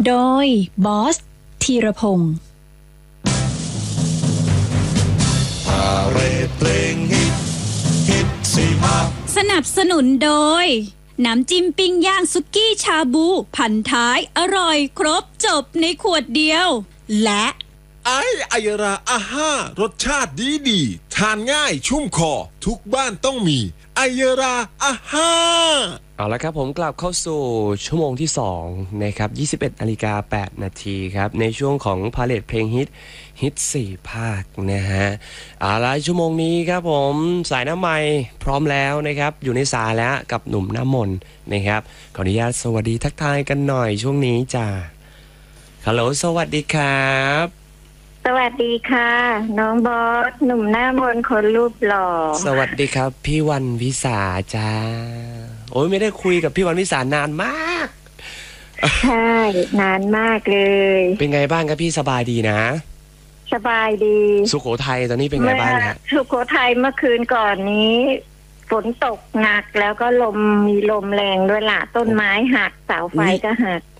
โดยบอสธีรพงศ์พาเรดเพลงฮิตสี่ภาคสนับสนุนโดยน้ำจิ้มปิ้งย่างสุกี้ชาบูพันท้ายอร่อยครบจบในขวดเดียวและไอยราอาห้ารสชาติดีทานง่ายชุ่มคอทุกบ้านต้องมีไอยราอาห้าเอาละครับผมกลับเข้าสู่ชั่วโมงที่2นะครับ21:08 นาทีครับในช่วงของพาเลทเพลงฮิต4ภาคนะฮะเอาละชั่วโมงนี้ครับผมสายน้ำใหม่พร้อมแล้วนะครับอยู่ในสายแล้วกับหนุ่มน้ำมนต์นะครับขออนุญาตสวัสดีทักทายกันหน่อยช่วงนี้จ้าฮัลโหลสวัสดีครับสวัสดีค่ะน้องบอสหนุ่มหน้ามนต์คนรูปหล่อสวัสดีครับพี่วันวิสาจ้าโอ้ยไม่ได้คุยกับพี่วันวิสานานมากใช่นานมากเลยเป็นไงบ้างครับพี่สบายดีนะสบายดีสุโขทัยตอนนี้เป็นไงบ้างฮะสุโขทัยเมื่อคืนก่อนนี้ฝนตกหนักแล้วก็มีลมแรงด้วยล่ะต้นไม้หักเสาไฟก็หัก